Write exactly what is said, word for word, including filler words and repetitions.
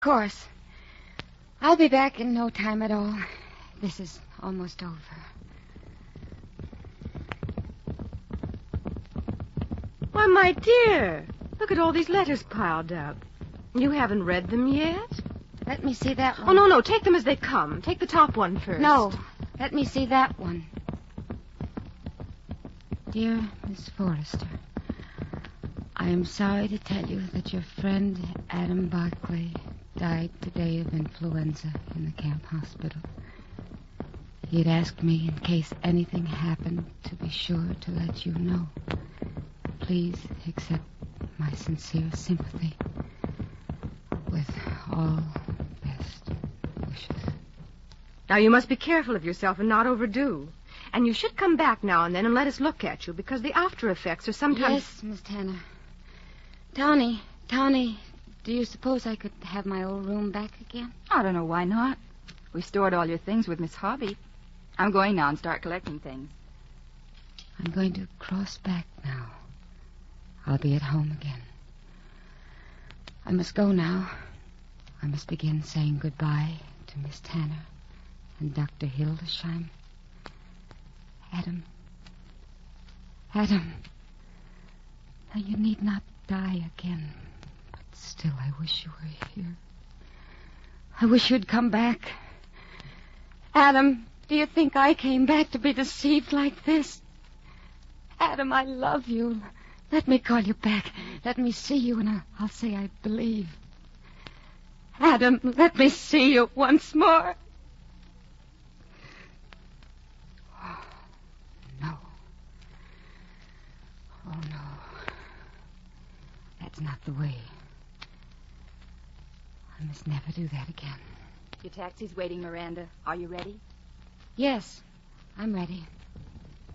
course. I'll be back in no time at all. This is almost over. Why, my dear, look at all these letters piled up. You haven't read them yet? Let me see that one. Oh, no, no, take them as they come. Take the top one first. No, let me see that one. Dear Miss Forrester, I am sorry to tell you that your friend Adam Barclay died today of influenza in the camp hospital. He had asked me, in case anything happened, to be sure to let you know. Please accept my sincere sympathy with all best wishes. Now, you must be careful of yourself and not overdo. And you should come back now and then and let us look at you, because the after effects are sometimes... Yes, Miss Tanner. Tony, Tony, do you suppose I could have my old room back again? I don't know why not. We stored all your things with Miss Hobby. I'm going now and start collecting things. I'm going to cross back now. I'll be at home again. I must go now. I must begin saying goodbye to Miss Tanner and Doctor Hildesheim. Adam. Adam. Now, you need not die again. But still, I wish you were here. I wish you'd come back. Adam, do you think I came back to be deceived like this? Adam, I love you. Let me call you back. Let me see you, and I'll, I'll say I believe. Adam, let me see you once more. Oh, no. Oh, no. That's not the way. I must never do that again. Your taxi's waiting, Miranda. Are you ready? Yes, I'm ready.